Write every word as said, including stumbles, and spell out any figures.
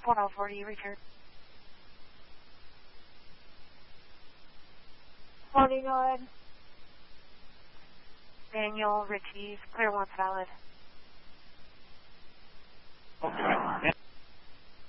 one oh four, do you return? forty, go ahead. Daniel Ritchie's clear one's valid. Okay.